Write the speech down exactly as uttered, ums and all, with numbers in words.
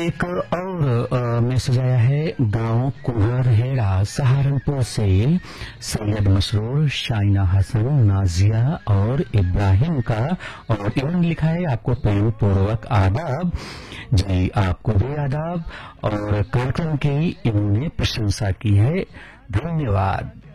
एक और मैसेज आया है गांव कुम्हारहेड़ा सहारनपुर से। सैयद मसरूर, शाइना हसन, नाजिया और इब्राहिम का, और इन्होंने लिखा है आपको प्रेम पूर्वक आदाब। जी आपको भी आदाब, और कार्यक्रम की इन्होंने प्रशंसा की है। धन्यवाद।